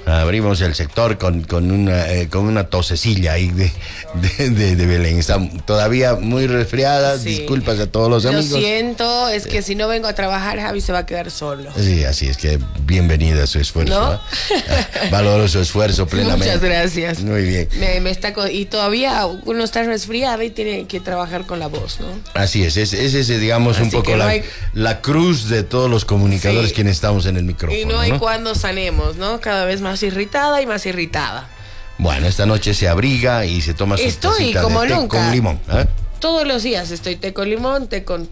Abrimos el sector con una tosecilla ahí de Belén. Está todavía muy resfriada. Sí. Disculpas a todos los amigos. Lo siento, es que si no vengo a trabajar, Javi se va a quedar solo. Sí, así es que bienvenida a su esfuerzo. ¿No? Valoro su esfuerzo plenamente. Muchas gracias. Muy bien. Y todavía uno está resfriado y tiene que trabajar con la voz, ¿no? Así es digamos, así un poco la cruz de todos los comunicadores, sí, quienes estamos en el micrófono. Y no hay cuando sanemos, ¿no? Cada vez más irritada y más irritada. Bueno, esta noche se abriga y se toma su tacita como de té nunca. Con limón. Todos los días estoy té con limón, té con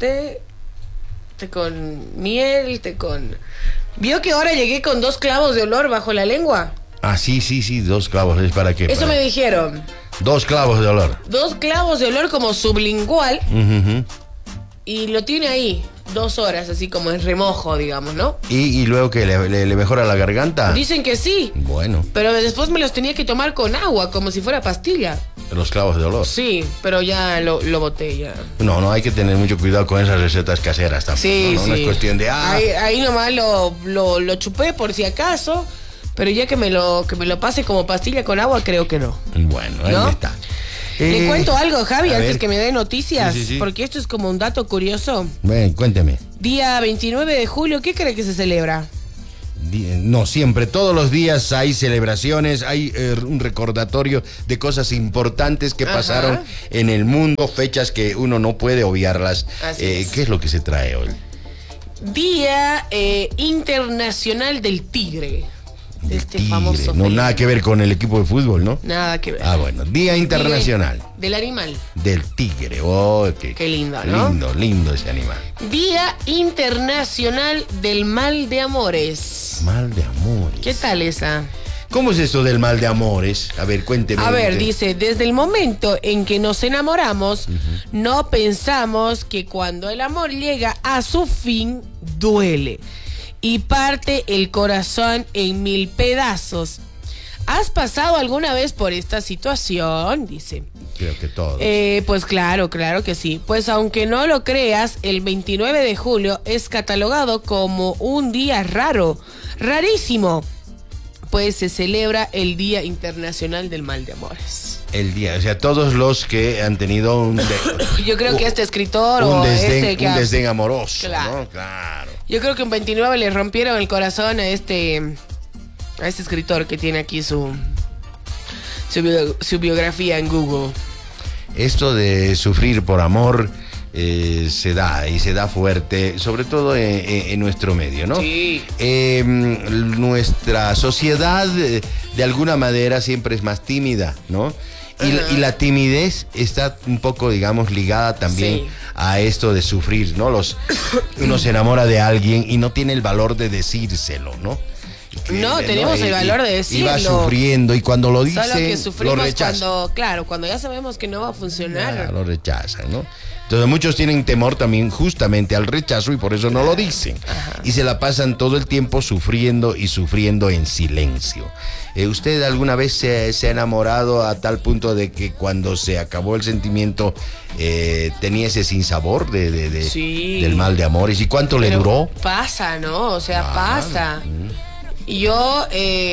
miel, té con... ¿Vio que ahora llegué con 2 clavos de olor bajo la lengua? Ah, sí, 2 clavos. ¿Es para qué? Eso me dijeron. 2 clavos de olor. 2 clavos de olor como sublingual. Uh-huh. Y lo tiene ahí 2 horas, así como en remojo, digamos, ¿no? ¿Y luego que le mejora la garganta? Dicen que sí. Bueno. Pero después me los tenía que tomar con agua, como si fuera pastilla. Los clavos de olor. Sí, pero ya lo boté ya. No, hay que tener mucho cuidado con esas recetas caseras tampoco. Sí, no es cuestión de... Ahí nomás lo chupé por si acaso, pero ya que me lo pase como pastilla con agua, creo que no. Bueno, ahí está. Le cuento algo, Javi, antes que me dé noticias, sí. porque esto es como un dato curioso. Ven, cuénteme. Día 29 de julio, ¿qué cree que se celebra? No, siempre, todos los días hay celebraciones, hay un recordatorio de cosas importantes que pasaron en el mundo, fechas que uno no puede obviarlas. ¿Qué es lo que se trae hoy? Día Internacional del Tigre. Este tigre. Famoso. No, nada que ver con el equipo de fútbol, ¿no? Nada que ver. Bueno, Día Internacional. Del animal. Del tigre. Oh, qué lindo, ¿no? Lindo ese animal. Día Internacional del Mal de Amores. Mal de amores. ¿Qué tal esa? ¿Cómo es eso del mal de amores? A ver, cuénteme. A ver, dice, desde el momento en que nos enamoramos, no pensamos que cuando el amor llega a su fin, duele y parte el corazón en 1000 pedazos. ¿Has pasado alguna vez por esta situación? Dice. Creo que todos. Pues claro que sí. Pues aunque no lo creas, el 29 de julio es catalogado como un día raro, rarísimo. Pues se celebra el Día Internacional del Mal de Amores. El día, o sea, todos los que han tenido yo creo que este escritor un o desdén amoroso, claro. ¿no? Claro. Yo creo que en 29 le rompieron el corazón a este escritor que tiene aquí su biografía en Google. Esto de sufrir por amor se da fuerte, sobre todo en nuestro medio, ¿no? Sí. Nuestra sociedad de alguna manera siempre es más tímida, ¿no? Y la timidez está un poco, digamos, ligada también a esto de sufrir, ¿no? Uno se enamora de alguien y no tiene el valor de decírselo, ¿no? No, tenemos el valor de decirlo. Y va sufriendo, y cuando lo dice, solo que sufrimos lo rechaza. cuando ya sabemos que no va a funcionar. Lo rechazan, ¿no? Entonces muchos tienen temor también justamente al rechazo y por eso no lo dicen. Y se la pasan todo el tiempo sufriendo y sufriendo en silencio. ¿Usted alguna vez se ha enamorado a tal punto de que cuando se acabó el sentimiento tenía ese sinsabor del mal de amores? ¿Y cuánto le duró? Pasa, ¿no? O sea, pasa. Y yo...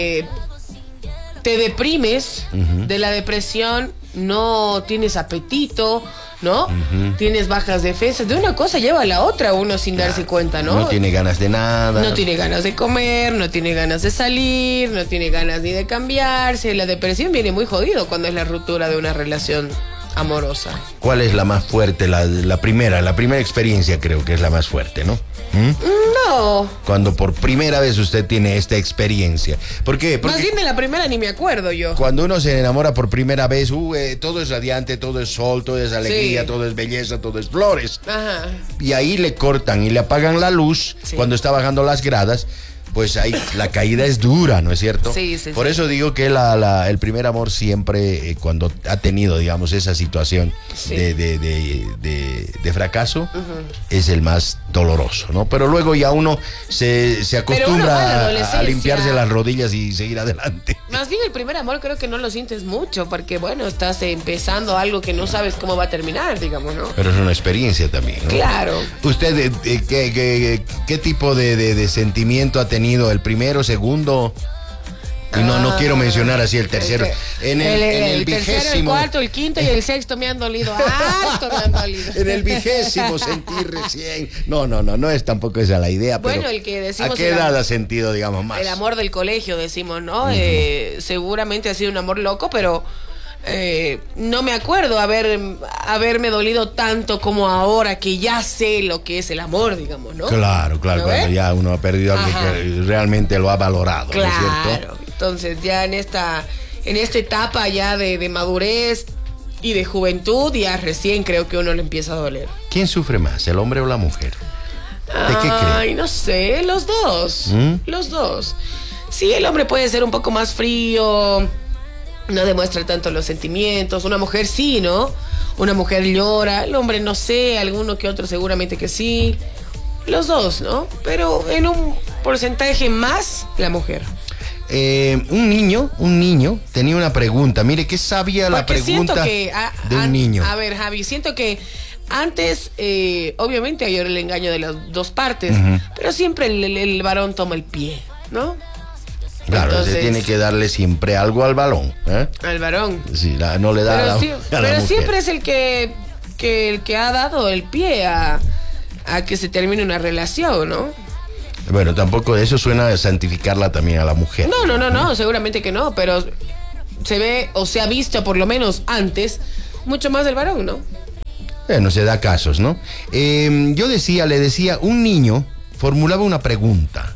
te deprimes de la depresión, no tienes apetito, ¿no? Tienes bajas defensas. De una cosa lleva a la otra uno sin darse cuenta, ¿no? No tiene ganas de nada. No tiene ganas de comer, no tiene ganas de salir, no tiene ganas ni de cambiarse. La depresión viene muy jodido cuando es la ruptura de una relación amorosa. ¿Cuál es la más fuerte? La primera experiencia creo que es la más fuerte, ¿no? No. Cuando por primera vez usted tiene esta experiencia. ¿Por qué? Porque más bien de la primera ni me acuerdo yo. Cuando uno se enamora por primera vez, todo es radiante, todo es sol, todo es alegría, todo es belleza, todo es flores. Ajá. Y ahí le cortan y le apagan la luz cuando está bajando las gradas. Pues ahí la caída es dura, ¿no es cierto? Sí. Por eso digo que el primer amor siempre, cuando ha tenido, digamos, esa situación de fracaso, es el más doloroso, ¿no? Pero luego ya uno se acostumbra a limpiarse las rodillas y seguir adelante. Más bien el primer amor creo que no lo sientes mucho, porque bueno, estás empezando algo que no sabes cómo va a terminar, digamos, ¿no? Pero es una experiencia también, ¿no? Claro. ¿Usted qué tipo de sentimiento ha tenido? ¿El primero, segundo? Y no quiero mencionar así el tercero. En el tercero, el 20º, cuarto, el quinto y el sexto me han dolido. Harto me han dolido. en el 20º sentí recién. No es tampoco esa la idea. Bueno, pero el que decimos. ¿a qué edad has sentido, digamos, más? El amor del colegio, decimos, ¿no? Seguramente ha sido un amor loco, pero no me acuerdo haberme dolido tanto como ahora que ya sé lo que es el amor, digamos, ¿no? Claro, ¿No cuando ves? ya uno ha perdido algo que realmente lo ha valorado, ¿no es Claro. cierto? Entonces ya en esta etapa ya de madurez y de juventud, ya recién creo que uno le empieza a doler. ¿Quién sufre más, el hombre o la mujer? ¿De qué cree? Ay, no sé, los dos. Los dos. Sí, el hombre puede ser un poco más frío, no demuestra tanto los sentimientos. Una mujer sí, ¿no? Una mujer llora, el hombre no sé, alguno que otro seguramente que sí. Los dos, ¿no? Pero en un porcentaje más la mujer. Un niño tenía una pregunta. Mire, qué sabia la Porque siento pregunta que, de un niño. A ver, Javi, siento que antes, obviamente hay el engaño de las dos partes, pero siempre el varón toma el pie, ¿no? Claro, Entonces, se tiene que darle siempre algo al balón, ¿eh? al varón. Sí, no le da Pero, a la pero mujer. siempre es el que ha dado el pie a que se termine una relación, ¿no? Bueno, tampoco eso suena a santificarla también a la mujer. No, seguramente que no, pero se ve o se ha visto por lo menos antes mucho más del varón, ¿no? Bueno, se da casos, ¿no? Le decía, un niño formulaba una pregunta.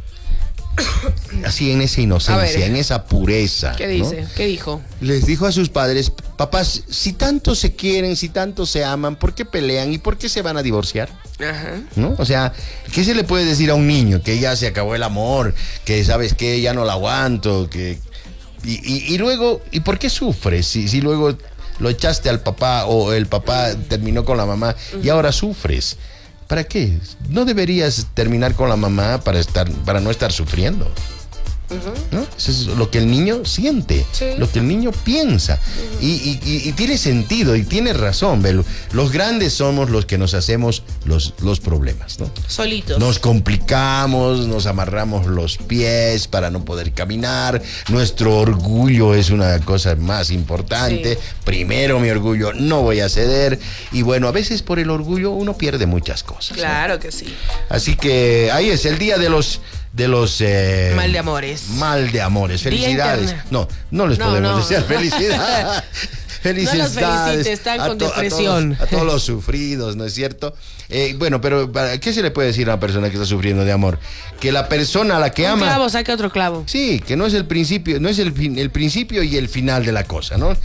Así en esa inocencia, en esa pureza. ¿Qué dice? ¿no? ¿Qué dijo? Les dijo a sus padres: papás, si tanto se quieren, si tanto se aman, ¿por qué pelean y por qué se van a divorciar? Ajá. ¿No? O sea, ¿qué se le puede decir a un niño? Que ya se acabó el amor, que sabes que ya no la aguanto, que... Y luego, ¿y por qué sufres? Si luego lo echaste al papá o el papá terminó con la mamá y ahora sufres. ¿Para qué? No deberías terminar con la mamá para no estar sufriendo. ¿No? Eso es lo que el niño siente, sí, lo que el niño piensa. Y tiene sentido y tiene razón, Belu. Los grandes somos los que nos hacemos los problemas, ¿no? Solitos. Nos complicamos, nos amarramos los pies para no poder caminar. Nuestro orgullo es una cosa más importante. Sí. Primero mi orgullo, no voy a ceder. Y bueno, a veces por el orgullo uno pierde muchas cosas. Claro que sí. Así que ahí es el día de los mal de amores. Mal de amores. Felicidades. No les podemos desear felicidad. Felicidades. No los felicites, están con depresión. A todos los sufridos, ¿no es cierto? Bueno, pero ¿qué se le puede decir a una persona que está sufriendo de amor? Que la persona a la que ama... Un clavo, saca otro clavo. Sí, que no es el principio, no es el principio y el final de la cosa, ¿no?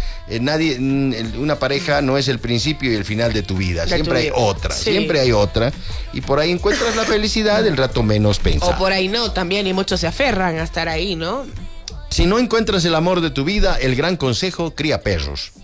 Una pareja no es el principio y el final de tu vida. Siempre hay otra, sí, siempre hay otra. Y por ahí encuentras la felicidad el rato menos pensado. O por ahí no, también, y muchos se aferran a estar ahí, ¿no? Si no encuentras el amor de tu vida, el gran consejo: cría perros.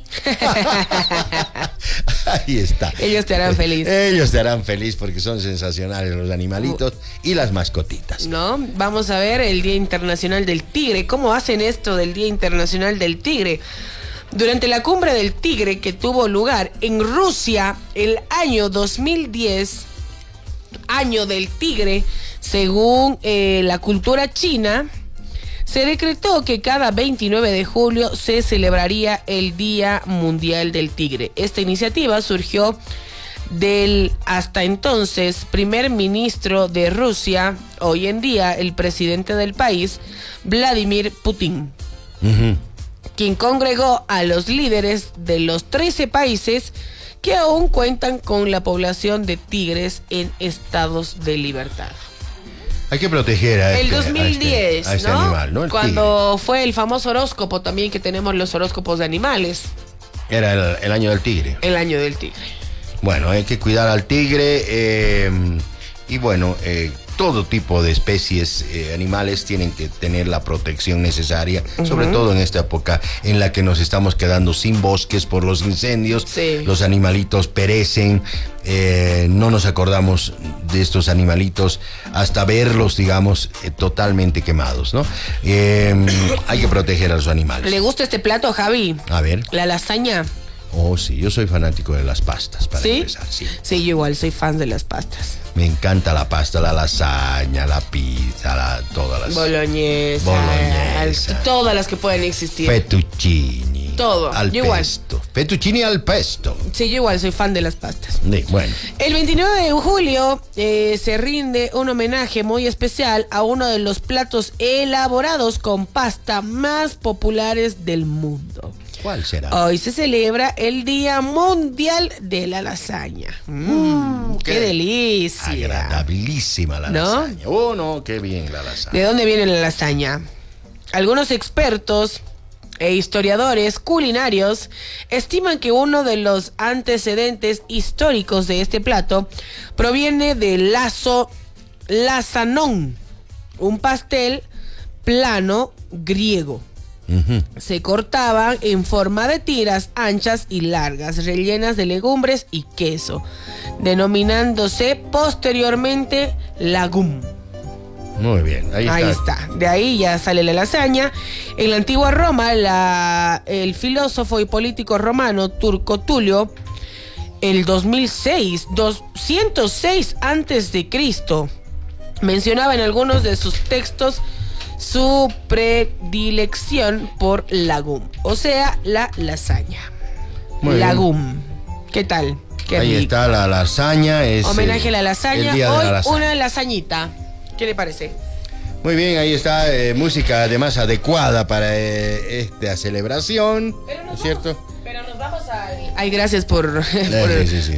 Ahí está. Ellos te harán feliz. Ellos te harán feliz porque son sensacionales los animalitos y las mascotitas. No, vamos a ver el Día Internacional del Tigre. ¿Cómo hacen esto del Día Internacional del Tigre? Durante la cumbre del tigre que tuvo lugar en Rusia el año 2010, año del tigre, según la cultura china, se decretó que cada 29 de julio se celebraría el Día Mundial del Tigre. Esta iniciativa surgió del hasta entonces primer ministro de Rusia, hoy en día el presidente del país, Vladimir Putin, quien congregó a los líderes de los 13 países que aún cuentan con la población de tigres en estados de libertad. Hay que proteger a el 2010, a este ¿no? animal, ¿no? Cuando fue el famoso horóscopo también, que tenemos los horóscopos de animales. Era el año del tigre. El año del tigre. Bueno, hay que cuidar al tigre y bueno, todo tipo de especies animales tienen que tener la protección necesaria, sobre todo en esta época en la que nos estamos quedando sin bosques por los incendios. Sí. Los animalitos perecen, no nos acordamos de estos animalitos hasta verlos, digamos, totalmente quemados, ¿no? Hay que proteger a los animales. ¿Le gusta este plato, Javi? A ver. La lasaña. Oh, sí, yo soy fanático de las pastas, para ¿Sí? empezar, sí. Sí, yo igual soy fan de las pastas. Me encanta la pasta, la lasaña, la pizza, todas las... Boloñesa, Boloñesa, igual, esa. todas las que pueden existir. Fettuccini. Todo, Al yo igual. pesto. Fettuccini al pesto. Sí, yo igual soy fan de las pastas. Sí, bueno. El 29 de julio se rinde un homenaje muy especial a uno de los platos elaborados con pasta más populares del mundo. ¿Cuál será? Hoy se celebra el Día Mundial de la Lasaña. ¡Qué delicia! Agradabilísima la ¿No? lasaña. Oh, no, qué bien la lasaña. ¿De dónde viene la lasaña? Algunos expertos e historiadores culinarios estiman que uno de los antecedentes históricos de este plato proviene del lasanón, un pastel plano griego. Se cortaban en forma de tiras anchas y largas, rellenas de legumbres y queso, denominándose posteriormente lagum. Muy bien, ahí está. De ahí ya sale la lasaña. En la antigua Roma, el filósofo y político romano Turco Tulio, el 206 antes de Cristo, mencionaba en algunos de sus textos su predilección por lagum, o sea, la lasaña. Muy lagum. ¿Qué tal? Qué ahí rico. está la lasaña. Es homenaje a la lasaña. el día de Hoy la lasaña. una lasañita. ¿Qué le parece? Muy bien, ahí está música además adecuada para esta celebración, ¿no es cierto? Pero nos vamos al... Ay, gracias por... Sí, sí, sí.